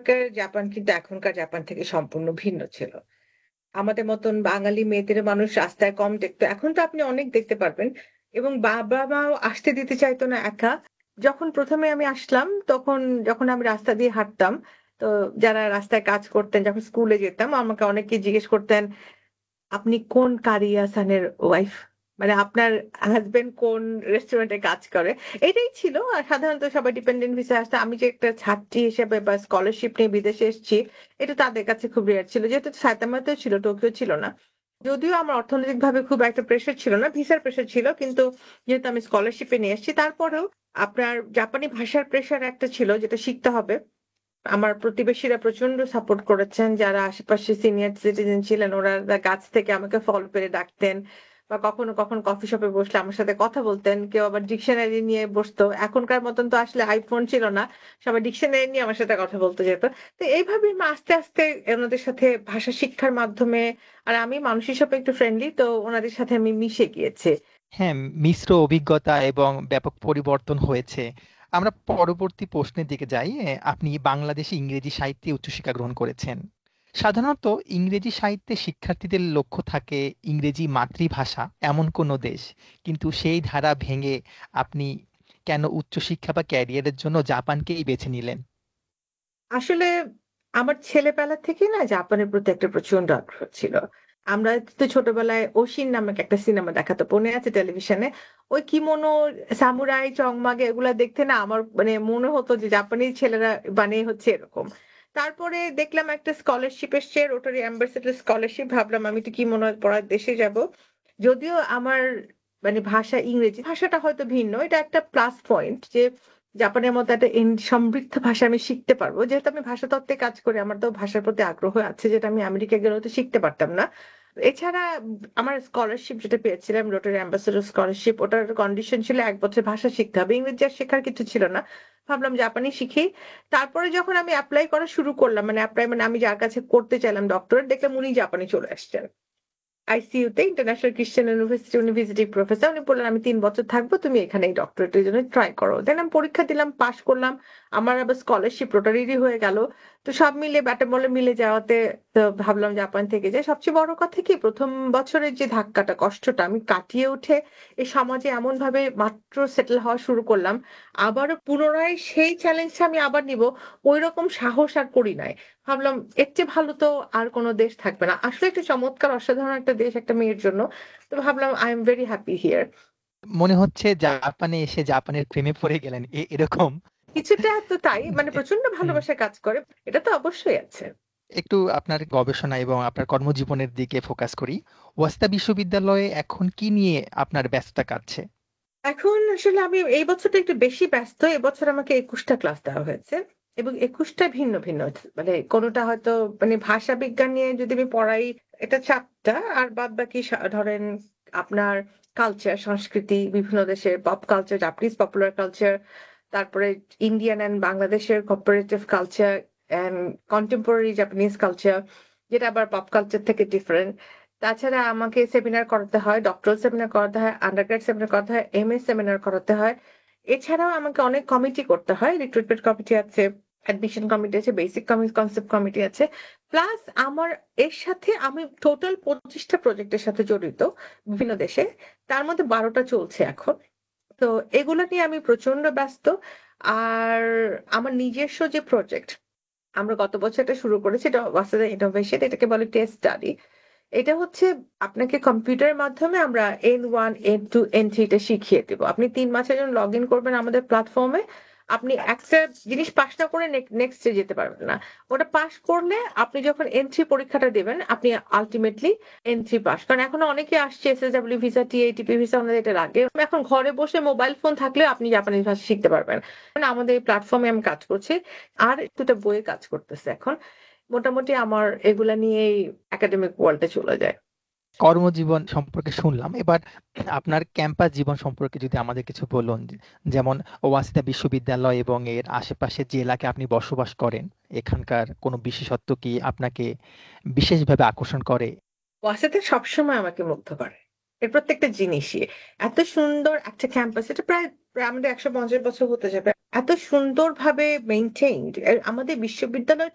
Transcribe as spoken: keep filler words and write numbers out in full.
সময়কার জাপান কিন্তু এখনকার জাপান থেকে সম্পূর্ণ ভিন্ন ছিল। আমাদের মতন বাঙালি মেয়েদের মানুষ রাস্তায় কম দেখতো। এখন তো আপনি অনেক দেখতে পারবেন এবং বাবা-মাও আসতে দিতে চাইতো না একা। যখন প্রথম এ আমি আসলাম, তখন যখন আমি রাস্তা দিয়ে হাঁটতাম, তো যারা রাস্তায় কাজ করতেন, যখন স্কুলে যেতাম, আমাকে অনেকেই জিজ্ঞেস করতেন, "আপনি কোন কারিয়া-সানের ওয়াইফ?" মানে আপনার হাসব্যান্ড কোন রেস্টুরেন্টে কাজ করে। এটাই ছিল। আর সাধারণত সবাই ডিপেন্ডেন্ট ভিসায় আসতো। আমি যে একটা ছাত্রী হিসেবে বা স্কলারশিপ নিয়ে বিদেশে এসেছি, এটা তাদের কাছে খুব রেয়ার ছিল। যেহেতু সাইতামাতেও ছিল, টোকিও ছিল না। যদিও আমার অর্থনৈতিকভাবে খুব একটা প্রেশার ছিল না, ভিসার প্রেশার ছিল। কিন্তু যেহেতু আমি স্কলারশিপে নিয়ে এসেছি, তারপরেও আপনার জাপানি ভাষার প্রেশার একটা ছিল যেটা শিখতে হবে। আমার প্রতিবেশীরা প্রচন্ড সাপোর্ট করেছেন। যারা আশেপাশে সিনিয়র সিটিজেন ছিলেন ওরা দা গাছ থেকে আমাকে ফল পেড়ে ডাকতেন। বা কখনো, কখনো কফি শপে বসলে আমার সাথে কথা বলতেন। কেউ আবার ডিকশনারি নিয়ে বসতো। এখনকার মতন তো আসলে আইফোন ছিল না। সবাই ডিকশনারি নিয়ে আমার সাথে কথা বলতে যেত। তো এইভাবে মা আস্তে, আস্তে ওনাদের সাথে ভাষা শিক্ষার মাধ্যমে আর আমি মানুষ হিসেবে একটু ফ্রেন্ডলি তো ওনাদের সাথে আমি মিশে গিয়েছি। হ্যাঁ, মিশ্র অভিজ্ঞতা এবং ব্যাপক পরিবর্তন হয়েছে। আমরা পরবর্তী প্রশ্নের দিকে যাই। এ আপনি বাংলাদেশে ইংরেজি সাহিত্যে উচ্চশিক্ষা গ্রহণ করেছেন। সাধারণত ইংরেজি সাহিত্যে শিক্ষার্থীদের লক্ষ্য থাকে ইংরেজি মাতৃভাষা এমন কোনো দেশ। কিন্তু সেই ধারা ভেঙে আপনি কেন উচ্চশিক্ষা বা ক্যারিয়ারের জন্য জাপানকেই বেছে নিলেন? আসলে আমার ছেলেবেলা থেকেই না জাপানের প্রতি একটা প্রচন্ড আগ্রহ ছিল। আমরা তো ছোটবেলায় 'ওশিন' নামক একটা সিনেমা দেখাতো। মনে আছে টেলিভিশনে? ওই কিমোনো, সামুরাই, চংমাগে এগুলা দেখতে না আমার মানে মনে হতো যে জাপানি ছেলেরা মানে হচ্ছে এরকম। তারপরে দেখলাম একটা স্কলারশিপ এসছে রোটারি অ্যাম্বাসেডর স্কলারশিপ ভাবলাম আমি তো কিমোনো পড়ার দেশে যাব। যদিও আমার মানে ভাষা ইংরেজি, ভাষাটা হয়তো ভিন্ন। এটা একটা প্লাস পয়েন্ট যে জাপানের মতো একটা এন সমৃদ্ধ ভাষা আমি শিখতে পারবো। যেহেতু আমি ভাষাতত্ত্বে কাজ করি, আমার তো ভাষার প্রতি আগ্রহ আছে যেটা আমি আমেরিকা গেলেও তো শিখতে পারতাম না। এছাড়া আমার স্কলারশিপ যেটা পেয়েছিলাম রোটারি অ্যাম্বাসেডর স্কলারশিপ ওটার কন্ডিশন ছিল এক বছর ভাষা শিখতে হবে। ইংরেজি আর শেখার কিছু ছিল না। ভাবলাম জাপানি শিখি। তারপরে যখন আমি এপ্লাই করা শুরু করলাম, মানে এপ্লাই মানে আমি যার কাছে করতে চাইলাম ডক্টরেট দেখলাম উনি জাপানে চলে আসছেন। আইসিইউ তে ইন্টারন্যাশনাল ক্রিশ্চিয়ান ইউনিভার্সিটি উনি ভিজিটিং প্রফেসর। উনি বললেন, "আমি তিন বছর থাকবো। তুমি এখানেই ডক্টরেটের জন্য ট্রাই করো।" দেন আমি পরীক্ষা দিলাম, পাস করলাম। আমার আবার স্কলারশিপ রোটারিরই হয়ে গেল। তো সব মিলে ব্যাটে বলে মিলে যাওয়াতে তো ভাবলাম জাপান থেকে যাই। সবচেয়ে বড় কথা কি প্রথম বছরের যে ধাক্কাটা, কষ্টটা আমি কাটিয়ে উঠে এই সমাজে এমনভাবে মাত্র সেটেল হওয়া শুরু করলাম। আবারও পুনরায় সেই চ্যালেঞ্জটা আমি আবার নিবো, ঐরকম সাহস আর করি নাই। ভাবলাম এর চেয়ে ভালো তো আর কোন দেশ থাকবে না। আসলে একটা চমৎকার অসাধারণ একটা দেশ একটা মেয়ের জন্য। তো ভাবলাম I am very happy here. মনে হচ্ছে জাপানে এসে জাপানের প্রেমে পড়ে গেলেন। এ এরকম? কিছুটা তো তাই মানে এ প্রচন্ড হুম। ভালোবাসা কাজ করে। এটা তো অবশ্যই আছে। একটু আপনার গবেষণা এবং আপনার কর্মজীবনের দিকে ফোকাস করি। ওয়াসেদা বিশ্ববিদ্যালয়ে এখন কি নিয়ে আপনার ব্যস্ততা কাটছে? এখন আসলে আমি এই বছরটা একটু বেশি ব্যস্ত। এবছর আমাকে একুশ টা ক্লাস দেওয়া হয়েছে। এবং একুশ টা ভিন্ন, ভিন্ন মানে কোনটা হয়তো মানে ভাষা বিজ্ঞান নিয়ে যদি আমি পড়াই এটা চার টা আর বাদবাকি সা ধরেন আপনার কালচার, সংস্কৃতি, বিভিন্ন দেশের pop culture, Japanese popular culture, তারপরে ইন্ডিয়ান অ্যান্ড বাংলাদেশের cooperative culture and contemporary Japanese culture যেটা আবার পপ কালচার থেকে ডিফারেন্ট। তাছাড়া আমাকে সেমিনার করাতে হয়, ডক্টরাল সেমিনার করাতে হয়, আন্ডারগ্রেড সেমিনার করাতে হয়, এমএ সেমিনার করাতে হয়। এছাড়াও আমাকে অনেক কমিটি করতে হয়। রিক্রুটমেন্ট কমিটি আছে, অ্যাডমিশন কমিটি আছে, বেসিক কমি কনসেপ্ট কমিটি আছে। প্লাস আমার এর সাথে আমি টোটাল পঁচিশ টা প্রজেক্টের সাথে জড়িত বিভিন্ন দেশে। তার মধ্যে বারো টা চলছে এখন। তো এগুলো নিয়ে আমি প্রচন্ড ব্যস্ত। আর আমার নিজস্ব যে প্রজেক্ট, আমরা গত বছর এটা শুরু করেছি। এটা ওয়াসাদা ইনোভেশন এটাকে বলে টেস্ট স্টাডি। এটা হচ্ছে আপনাকে কম্পিউটারের মাধ্যমে আমরা N one, N two, N three টা শিখিয়ে দিব। আপনি তিন মাসের জন্য লগইন করবেন আমাদের প্ল্যাটফর্মে। আপনি একটা জিনিস পাস না করে নেক নেক্সট এ যেতে পারবেন না। ওটা পাস করলে আপনি যখন এন থ্রি পরীক্ষাটা দিবেন, আপনি আল্টিমেটলি এন থ্রি পাস। কারণ এখন অনেকে আসছে এসএসডব্লিউ ভিসা, টিএটিপি ভিসা ওনাদের এটা লাগে। এখন ঘরে বসে মোবাইল ফোন থাকলেও আপনি জাপানি ভাষা শিখতে পারবেন। মানে আমাদের এই প্ল্যাটফর্মে আমি কাজ করছি। আর দুটো বইয়ে কাজ করতেছি এখন। মোটামুটি আমার এগুলা নিয়েই একাডেমিক ওয়ার্ল্ড এ চলে যায়। কর্মজীবন সম্পর্কে শুনলাম। এবার আপনার ক্যাম্পাস জীবন সম্পর্কে যদি আমাদের কিছু বলুন। যে যেমন ওয়াসেদা বিশ্ববিদ্যালয় এবং এর আশেপাশে যে এলাকায় আপনি বসবাস করেন, এখানকার কোনো বিশেষত্ব কি আপনাকে বিশেষভাবে আকর্ষণ করে? ওয়াসাতে সবসময় আমাকে মুগ্ধ করে। এর প্রত্যেকটা জিনিসই। এত সুন্দর একটা ক্যাম্পাস এটা প্রায়, প্রায় আমাদের একশো পঞ্চাশ বছর হতে যাবে। এত সুন্দরভাবে মেইনটেইনড এ আমাদের বিশ্ববিদ্যালয়